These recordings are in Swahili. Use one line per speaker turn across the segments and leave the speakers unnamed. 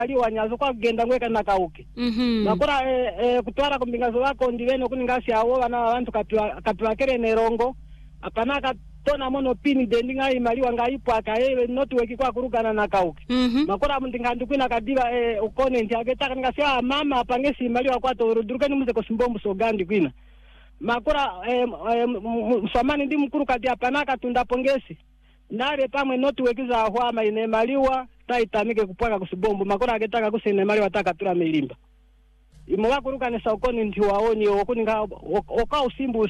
wanyazo kwa genda ngweka nakauke makora kutwara kumbingazo wako ndiveno kuningasi awo wana abantu kapwa kere nerongo apana tona mono pini dendinga imaliwa ngaipo akaewe network kwa kurugana nakauke makora mundingandu kwina kadiva ukone ntiageta ngasi mama apangesi imaliwa kwa to rudurukani muze ko simbombo so gandi kwina makora msamani ndi mkuru kati apana katunda pongesi nare pamwe network za hwama ine maliwa taitamike kupwaka kusibombo makora aketaka kusene maliwa takatura milimba imo wakurukane saukoni ndi waoni okuninga oka usimbu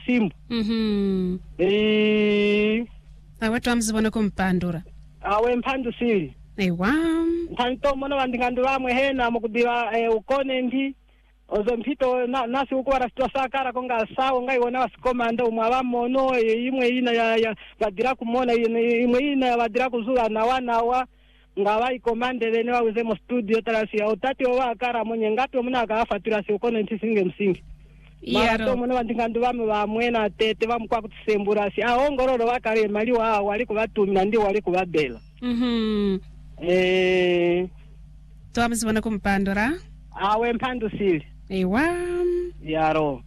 awatu amzibona kumpandura
awe mpandu sili
ewa
ntanto mona bandingandu bamwe hena mukudiva ukone ndi ozo mpito nasi uko arasitwa sakara konga sawo ngai wona wasikomanda umwe abamono imwe ina ya badira kumona imwe ina badira kuzula na wanawa ngawa ikomande bene wabuze mu studio tarasi ya utati wa kara monye ngato muna akafatura si ukone ntisinge msingi yaro mona bandingandu bamwe bamwena tete bamukwa kutsembura si ahongororo bakare maliwa wali kubatumira ndi wali kubabela
twamzibona kumpandura
awe mpandu sili
ewa
yaro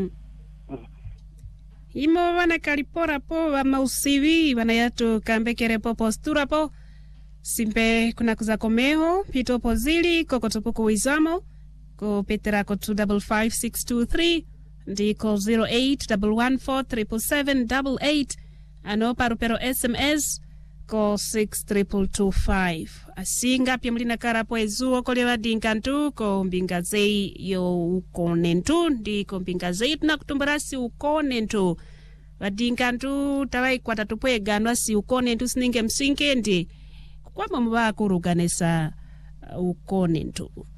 imo wana kalipora po wa usivi wana yato kambekere po postura po simpe kuna kuza komeho pito pozili kokotopuko wizamo ko petera ko 255623 ndi ko 0811437788 ano parupero SMS ko 62225 asinga pia mlina karapo ezuo kolewa dinkantu ko mbingazei yo ukonentu ndi ko mbingazei tunakutumbarasi ukonentu vadinkantu tawai kwa tatupweganwa si ukonentu sininge msinkendi kwa mamu wakuruganesa ukonentu